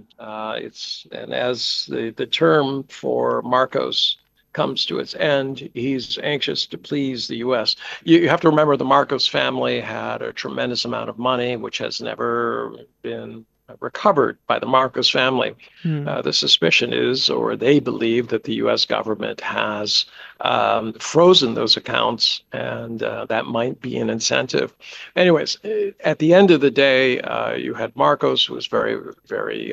And as the term for Marcos comes to its end, he's anxious to please the U.S. You have to remember the Marcos family had a tremendous amount of money, which has never been recovered by the Marcos family. Hmm. The suspicion is, or they believe, that the U.S. government has frozen those accounts, and that might be an incentive. Anyways, at the end of the day, you had Marcos, who was very, very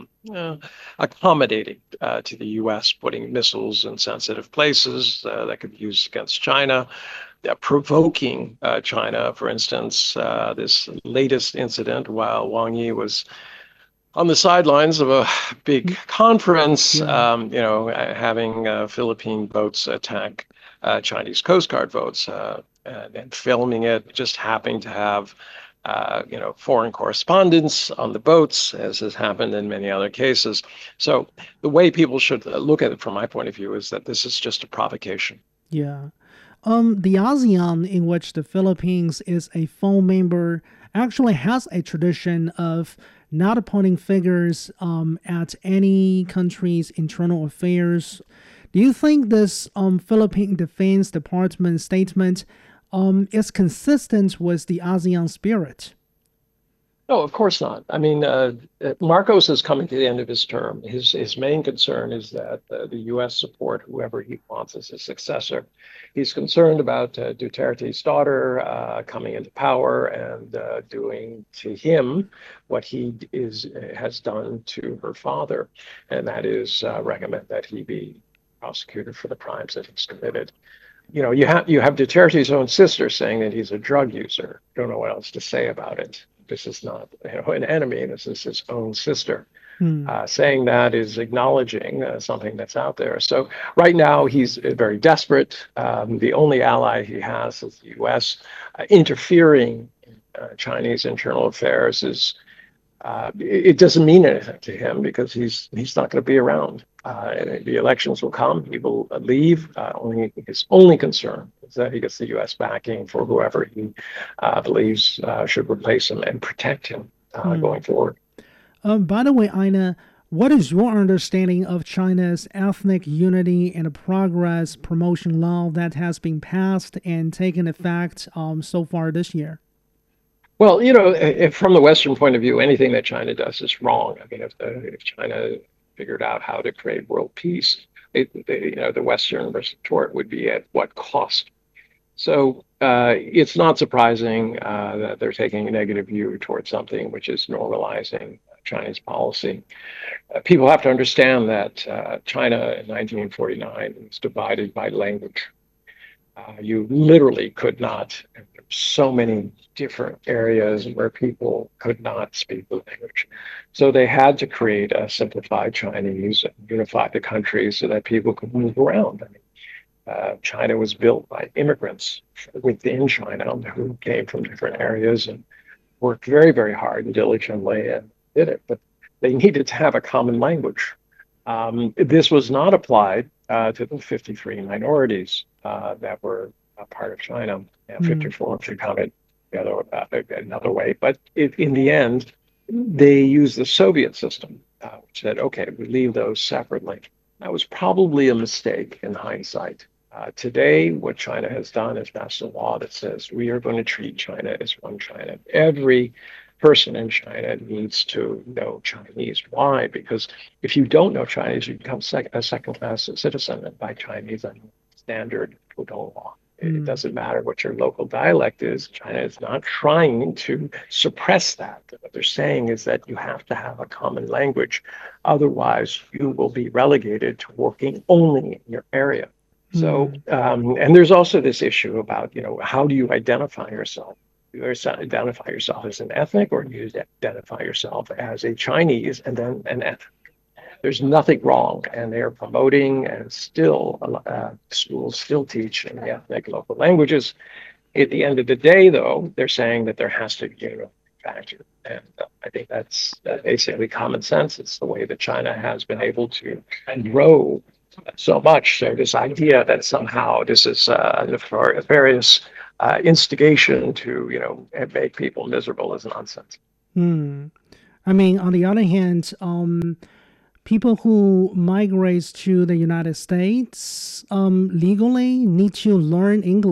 accommodating to the U.S., putting missiles in sensitive places that could be used against China, provoking China. For instance, this latest incident while Wang Yi was on the sidelines of a big conference, Yeah. having Philippine boats attack Chinese Coast Guard boats and filming it, just happening to have, foreign correspondents on the boats, as has happened in many other cases. So the way people should look at it, from my point of view, is that this is just a provocation. Yeah. The ASEAN, in which the Philippines is a full member, actually has a tradition of not appointing figures at any country's internal affairs. Do you think this Philippine Defense Department statement is consistent with the ASEAN spirit? No, of course not. I mean, Marcos is coming to the end of his term. His main concern is that the U.S. support whoever he wants as his successor. He's concerned about Duterte's daughter coming into power and doing to him what he is has done to her father, and that is recommend that he be prosecuted for the crimes that he's committed. You have Duterte's own sister saying that he's a drug user. Don't know what else to say about it. This is not, an enemy. This is his own sister. Hmm. Saying that is acknowledging something that's out there. So right now he's very desperate. The only ally he has is the U.S. Interfering in Chinese internal affairs is it doesn't mean anything to him because he's not going to be around. The elections will come. He will leave. Only his only concern is that he gets the U.S. backing for whoever he believes should replace him and protect him Hmm. going forward. By the way, Ina, what is your understanding of China's ethnic unity and progress promotion law that has been passed and taken effect so far this year? Well, if from the Western point of view, anything that China does is wrong. I mean, if China figured out how to create world peace, the Western retort would be at what cost? So it's not surprising that they're taking a negative view towards something which is normalizing China's policy. People have to understand that China in 1949 was divided by language. You literally could not, so many different areas where people could not speak the language. So they had to create a simplified Chinese and unify the country so that people could move around. I mean, China was built by immigrants within China who came from different areas and worked very, very hard and diligently and did it. But they needed to have a common language. This was not applied to the 53 minorities that were a part of China. Hmm. 54 if you count it another way. But in the end, they used the Soviet system, which said, okay, we leave those separately. That was probably a mistake in hindsight. Today, what China has done is passed a law that says we are going to treat China as one China. Every person in China needs to know Chinese. Why? Because if you don't know Chinese, you become a second-class citizen by Chinese standard Pudong law. It Hmm. doesn't matter what your local dialect is. China is not trying to suppress that. What they're saying is that you have to have a common language. Otherwise, you will be relegated to working only in your area. So, Hmm. and there's also this issue about, how do you identify yourself? Do you identify yourself as an ethnic or do you identify yourself as a Chinese and then an ethnic? There's nothing wrong. And they're promoting and still, schools still teach in the ethnic local languages. At the end of the day, though, they're saying that there has to be a factor. And I think that's basically common sense. It's the way that China has been able to grow so much. So this idea that somehow this is nefarious instigation to, make people miserable is nonsense. Hmm. I mean, on the other hand, people who migrate to the United States legally need to learn English